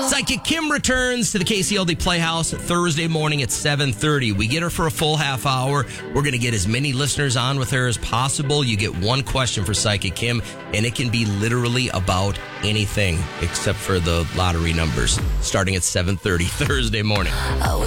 Psychic Kim returns to the KCLD Playhouse Thursday morning at 7:30. We get her for a full half hour. We're going to get as many listeners on with her as possible. You get one question for Psychic Kim, and it can be literally about anything except for the lottery numbers. Starting at 7:30 Thursday morning.